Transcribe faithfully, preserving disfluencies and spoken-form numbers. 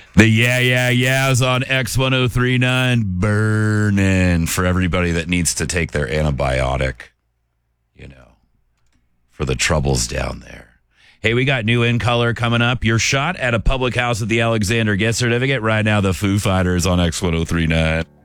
The yeah, yeah, yeahs on X ten thirty-nine burning for everybody that needs to take their antibiotic, you know, for the troubles down there. Hey, we got new In Color coming up. Your shot at a public house at the Alexander gift certificate right now. The Foo Fighters on X ten thirty-nine.